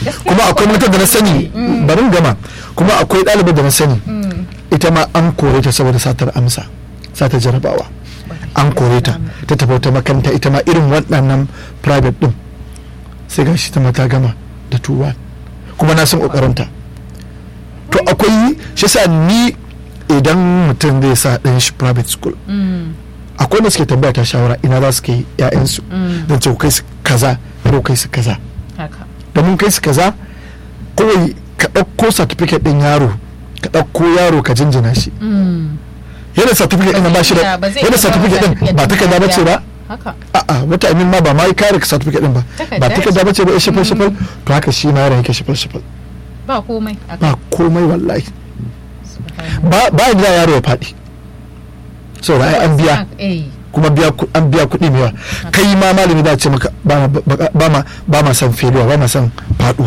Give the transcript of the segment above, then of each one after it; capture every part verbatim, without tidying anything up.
kuma akwai mutum da na sani barin gama kuma akwai ɗalibai da na sani ita ma an kore ta saboda satar amsa satar jarabawa an kore ta ta tafi wata makaranta ita ma irin waɗannan private din sai gashi ta mata gama da tuba kuma na san kokarinta to akwai shi sa ni idan mutum zai sa ɗan shi private school akwai wanda suke tambaya ta shawara ina za su kai ƴaƴansu don ce kai su kaza ko kai su kaza domin kai su kaza kawai ka ɗauko certificate ɗin yaro ka ɗauko yaro ka jinjina shi yana certificate ɗin ba shi da yana certificate ɗin ba takarda ba ce ba a'a mutane ma ba ma yi kare certificate ɗin ba ba takarda ba ce ba ya shafal shafal to haka shi ma yaron yake shafal shafal ba komai ba komai wallahi ba ba da yaro ya faɗi saboda ai an biya kuma an biya kuɗi mai yawa kai ma malami da ce maka ba ma ba ma san failure ba ma san faduwa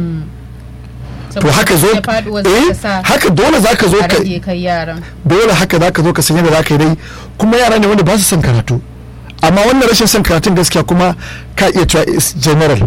to haka zo eh haka dole zaka zo ka dole haka zaka zo ka san yadda zaka yi dai kuma yara ne wanda ba su son karatu amma wannan rashin son karatun gaskiya kuma ka iya cewa is general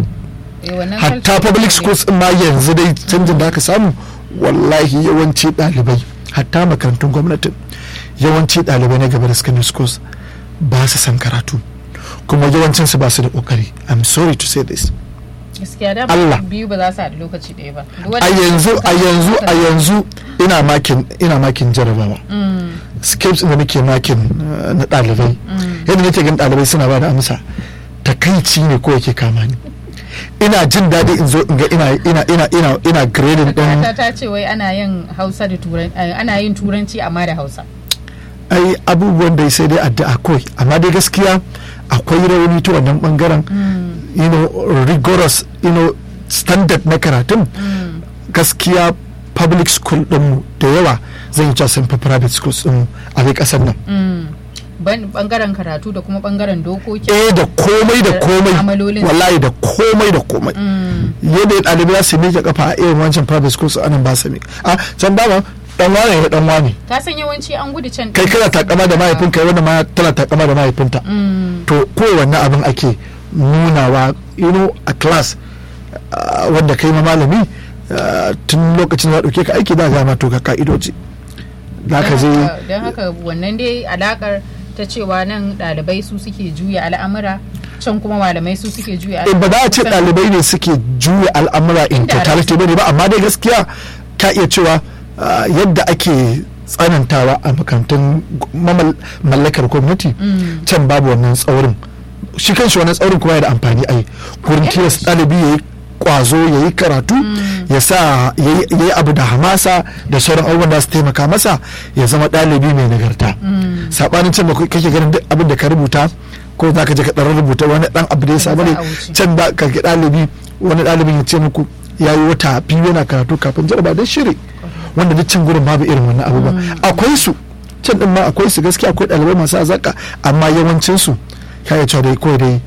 hatta public schools ma yanzu dai canjin da aka samu wallahi yawanci ɗalibai hatta makarantun gwamnatin yawanci ɗalibai na gaba da secondary schools ba su san karatu kuma yawancin su ba su da kokari I'm sorry to say this gaskiya da Allah biyu ba za su haɗu lokaci ɗaya ba a yanzu a yanzu a yanzu ina makin ina makin jarabawa scapes da nake makin na ɗalibai yadda nake ganin ɗalibai suna ba da amsa takaici ne ko yake kama ni ina jin daɗi in zo in ga ina ina ina ina ina grading din ta ta ce wai ana yin Hausa da turanci ana yin turanci amma da Hausa ai abubuwan da sai dai addu'a kawai amma dai gaskiya akwai rauni ta wannan bangaren you know rigorous you know standard na karatun gaskiya public school din da yawa zan yi cewa sun fi private schools din a kai kasar nan bangaren karatu da kuma bangaren dokoki eh da komai da komai wallahi da komai da komai yadda ɗalibai su miƙe kafa a irin wancan private schools anan ba su miƙe a can dama dan wane ne dan wane ka san yawanci an gudu can kai kana takama da mahaifinka wanda ma tana takama da mahaifinta to kowanne abin ake nunawa you know a class wanda kai ma malami tun lokacin da dauke ka aiki da ga to ka ka'idoji za ka je don haka wannan dai alakar ta cewa nan ɗalibai su suke juya al'amura can kuma malamai su suke juya al'amura ba za a ce ɗalibai ne suke juya al'amura in totality ba ne ba amma dai gaskiya ka iya cewa yadda ake tsanantawa a makarantun mallakar gwamnati can babu wannan tsaurin shi kanshi wannan tsaurin kuma yana da amfani ai kurin tilas ɗalibi ya yi kwazo ya yi karatu ya sa ya yi abu da hamasa da sauran abubuwan da su taimaka masa ya zama ɗalibi mai nagarta saɓanin can da kake ganin duk abin da ka rubuta ko za ka je ka ɗan rubuta wani ɗan abu da ya samu ne can da ka ga ɗalibi wani ɗalibin ya ce muku ya yi wata biyu yana karatu kafin jaraba don shiri wanda duk can gurin babu irin wannan abubuwa akwai su can din ma akwai su gaskiya akwai ɗalibai masu azaka amma yawancin su kai cewa dai kawai dai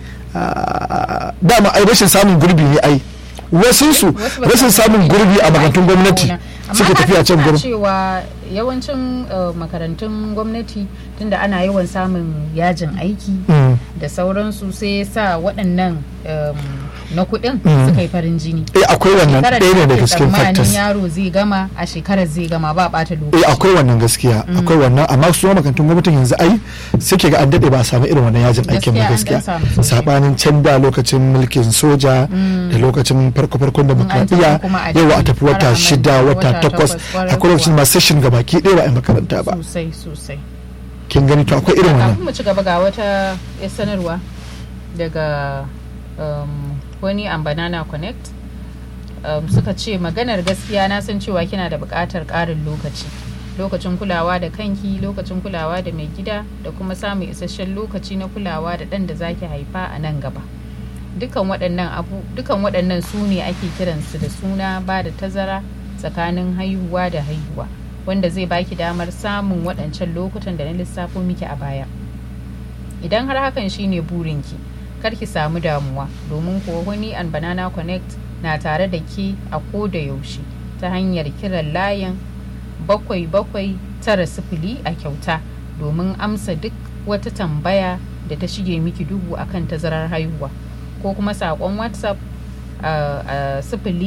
dama ai rashin samun gurbi ne ai wasu su rashin samun gurbi a makarantun gwamnati suke tafiya can gurin cewa yawancin makarantun gwamnati tunda ana yawan samun yajin aiki da sauransu sai sa waɗannan na kuɗin suka yi farin jini eh akwai wannan ɗaya ne daga cikin factors yaro zai gama a shekarar zai gama ba ɓata lokaci eh akwai wannan gaskiya akwai wannan amma su makarantun gwamnatin yanzu ai suke ga an daɗe ba a samu irin wannan yajin aikin ba gaskiya sabanin can da lokacin mulkin soja da lokacin farko farkon demokradiyya yawa a tafi wata shida wata takwas akwai lokacin ma session ga baki ɗaya ba a makaranta ba sosai sosai kin gani to akwai irin wannan mu ci gaba ga wata sanarwa daga wani an banana connect um, suka ce maganar gaskiya na san cewa kina da buƙatar ƙarin lokaci lokacin kulawa da kanki lokacin kulawa da mai gida da kuma samun isasshen lokaci na kulawa da ɗan da zaki haifa a nan gaba dukan waɗannan abu dukan waɗannan su ne ake kiransu da suna ba da tazara tsakanin haihuwa da haihuwa wanda zai baki damar samun waɗancan lokutan da na lissafo miki a baya idan har hakan shine burinki kar ki samu damuwa domin kuwa Honey and Banana Connect na tare da ke a koda yaushe ta hanyar kiran layin bakwai bakwai tara sifili a kyauta domin amsa duk wata tambaya da ta shige miki duhu akan tazarar haihuwa ko kuma saƙon WhatsApp a sifili